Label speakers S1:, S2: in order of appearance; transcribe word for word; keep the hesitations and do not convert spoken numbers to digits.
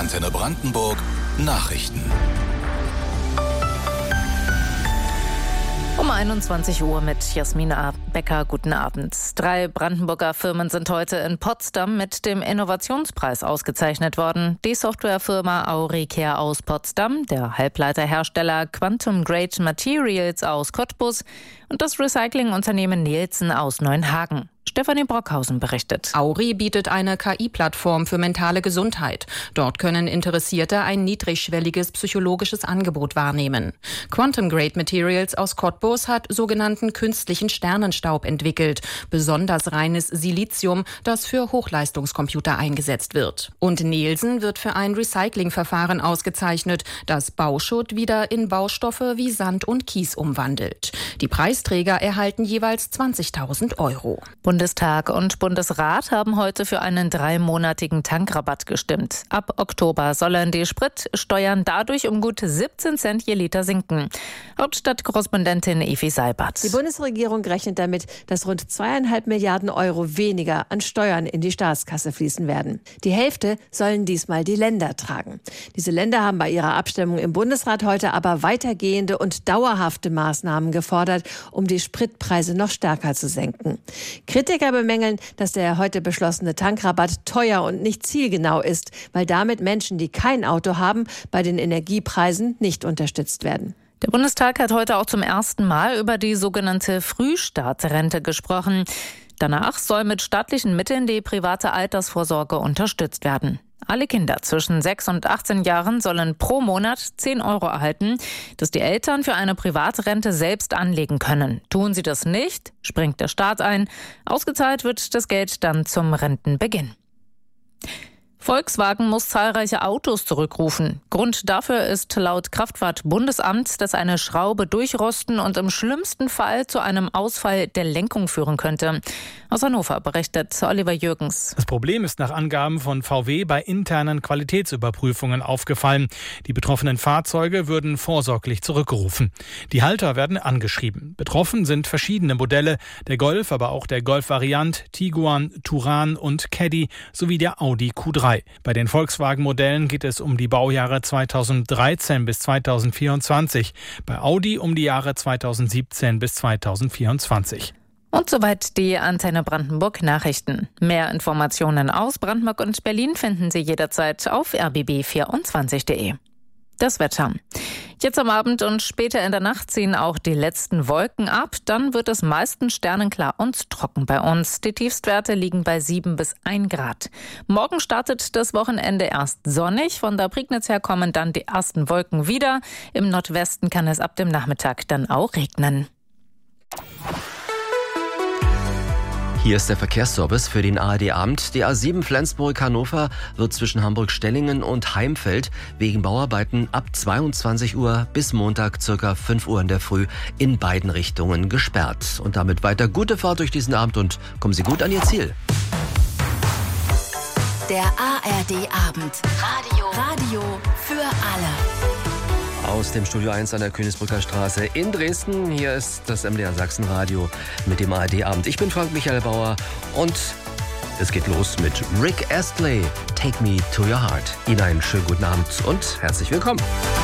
S1: Antenne Brandenburg Nachrichten.
S2: Um einundzwanzig Uhr mit Jasmina Becker. Guten Abend. Drei Brandenburger Firmen sind heute in Potsdam mit dem Innovationspreis ausgezeichnet worden. Die Softwarefirma Auricare aus Potsdam, der Halbleiterhersteller Quantum Grade Materials aus Cottbus und das Recyclingunternehmen Nielsen aus Neuenhagen. Stefanie Brockhausen berichtet.
S3: Auri bietet eine K I-Plattform für mentale Gesundheit. Dort können Interessierte ein niedrigschwelliges psychologisches Angebot wahrnehmen. Quantum Grade Materials aus Cottbus hat sogenannten künstlichen Sternenstaub entwickelt. Besonders reines Silizium, das für Hochleistungscomputer eingesetzt wird. Und Nielsen wird für ein Recyclingverfahren ausgezeichnet, das Bauschutt wieder in Baustoffe wie Sand und Kies umwandelt. Die Preisträger erhalten jeweils zwanzigtausend Euro.
S2: Bundestag und Bundesrat haben heute für einen dreimonatigen Tankrabatt gestimmt. Ab Oktober sollen die Spritsteuern dadurch um gut siebzehn Cent je Liter sinken. Hauptstadtkorrespondentin Evi Seibert.
S4: Die Bundesregierung rechnet damit, dass rund zweieinhalb Milliarden Euro weniger an Steuern in die Staatskasse fließen werden. Die Hälfte sollen diesmal die Länder tragen. Diese Länder haben bei ihrer Abstimmung im Bundesrat heute aber weitergehende und dauerhafte Maßnahmen gefordert, um die Spritpreise noch stärker zu senken. Kritiker bemängeln, dass der heute beschlossene Tankrabatt teuer und nicht zielgenau ist, weil damit Menschen, die kein Auto haben, bei den Energiepreisen nicht unterstützt werden.
S2: Der Bundestag hat heute auch zum ersten Mal über die sogenannte Frühstartrente gesprochen. Danach soll mit staatlichen Mitteln die private Altersvorsorge unterstützt werden. Alle Kinder zwischen sechs und achtzehn Jahren sollen pro Monat zehn Euro erhalten, das die Eltern für eine Privatrente selbst anlegen können. Tun sie das nicht, springt der Staat ein. Ausgezahlt wird das Geld dann zum Rentenbeginn. Volkswagen muss zahlreiche Autos zurückrufen. Grund dafür ist laut Kraftfahrt-Bundesamt, dass eine Schraube durchrosten und im schlimmsten Fall zu einem Ausfall der Lenkung führen könnte. Aus Hannover berichtet Oliver Jürgens.
S5: Das Problem ist nach Angaben von V W bei internen Qualitätsüberprüfungen aufgefallen. Die betroffenen Fahrzeuge würden vorsorglich zurückgerufen. Die Halter werden angeschrieben. Betroffen sind verschiedene Modelle, der Golf, aber auch der Golf-Variant, Tiguan, Touran und Caddy sowie der Audi Q drei. Bei den Volkswagen-Modellen geht es um die Baujahre zweitausenddreizehn bis zweitausendvierundzwanzig, bei Audi um die Jahre zweitausendsiebzehn bis zweitausendvierundzwanzig.
S2: Und soweit die Antenne Brandenburg Nachrichten. Mehr Informationen aus Brandenburg und Berlin finden Sie jederzeit auf r b b vierundzwanzig punkt d e. Das Wetter. Jetzt am Abend und später in der Nacht ziehen auch die letzten Wolken ab. Dann wird es meistens sternenklar und trocken bei uns. Die Tiefstwerte liegen bei sieben bis ein Grad. Morgen startet das Wochenende erst sonnig. Von der Prignitz her kommen dann die ersten Wolken wieder. Im Nordwesten kann es ab dem Nachmittag dann auch regnen.
S6: Hier ist der Verkehrsservice für den A R D-Abend. Die A sieben Flensburg-Hannover wird zwischen Hamburg-Stellingen und Heimfeld wegen Bauarbeiten ab zweiundzwanzig Uhr bis Montag ca. fünf Uhr in der Früh in beiden Richtungen gesperrt. Und damit weiter gute Fahrt durch diesen Abend und kommen Sie gut an Ihr Ziel.
S7: Der A R D-Abend. Radio. Radio für alle.
S6: Aus dem Studio eins an der Königsbrücker Straße in Dresden. Hier ist das M D R Sachsen-Radio mit dem A R D-Abend. Ich bin Frank Michael Bauer und es geht los mit Rick Astley, Take Me to Your Heart. Ihnen einen schönen guten Abend und herzlich willkommen.